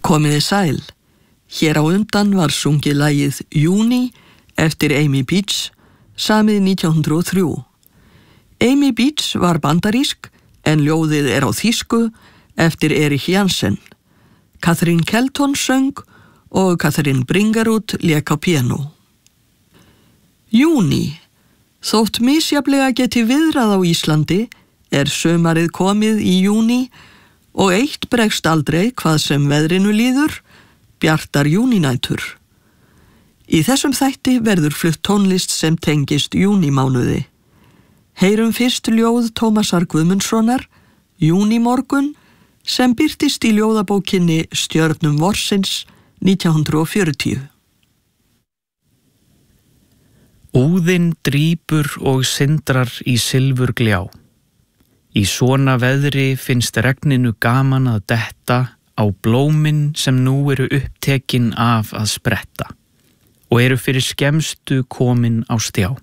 Komiði sæl. Hér á undan var sungið lagið Júní eftir Amy Beach, samið 1903. Amy Beach var bandarísk en ljóðið er á þýsku eftir Erich Jansen. Kathryn Kelton söng og Kathryn Bringarud lék á píanó. Júní. Þótt misjafnlega geti viðrað á Íslandi er sumarið komið í júní og eitt bregst aldrei hvað sem veðrinu líður, bjartar júnínætur. Í þessum þætti verður flutt tónlist sem tengist júnímánuði. Heyrum fyrst ljóð Tómasar Guðmundssonar, Júnímorgun, sem birtist í ljóðabókinni Stjörnum vorsins 1940. Úðinn drýpur og syndrar í silfurgljá. Í svona veðri finnst regninu gaman að detta á blómin sem nú eru upptekin af að spretta og eru fyrir skemmstu komin á stjá.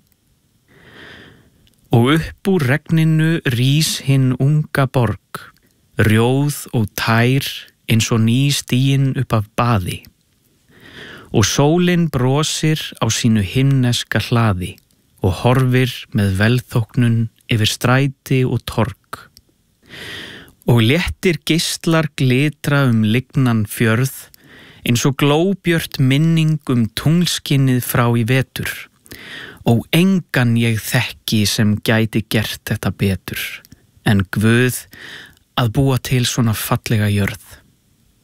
Og upp úr regninu rís hinn unga borg, rjóð og tær eins og nýstiginn upp af baði. Og sólin brosir á sínu himneska hlaði og horfir með velþóknun yfir stræti og torg. Og léttir geislar glitra lygnan fjörð eins og glóbjört minning tunglskinnið frá í vetur. Og engan ég þekki sem gæti gert þetta betur en Guð að búa til svona fallega jörð.